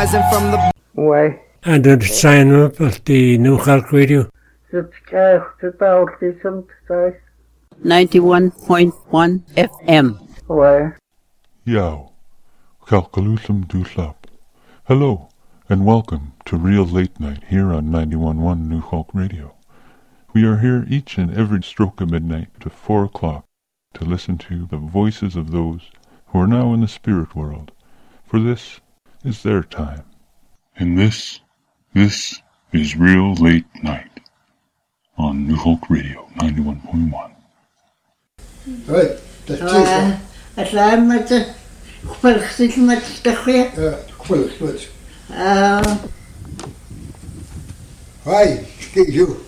rising from the... Why? And the sign up of the New Hulk Radio. 91.1 FM. Why? Yow, Kalkalusum Dulap. Hello, and welcome to Real Late Night here on 91.1 New Hulk Radio. We are here each and every stroke of midnight to 4 o'clock to listen to the voices of those who are now in the spirit world, for this is their time. And this is Real Late Night on New Hulk Radio 91.1. Right, that's it. Asalamat khwalkhsitmat takhya. Khwalkhsitmat. Hi, you.